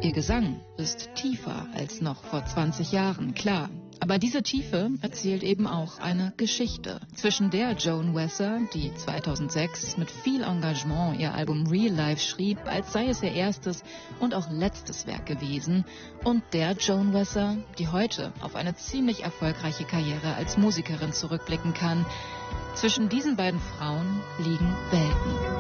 Ihr Gesang ist tiefer als noch vor 20 Jahren, klar. Aber diese Tiefe erzählt eben auch eine Geschichte. Zwischen der Joan Wesser, die 2006 mit viel Engagement ihr Album Real Life schrieb, als sei es ihr erstes und auch letztes Werk gewesen, und der Joan Wesser, die heute auf eine ziemlich erfolgreiche Karriere als Musikerin zurückblicken kann. Zwischen diesen beiden Frauen liegen Welten.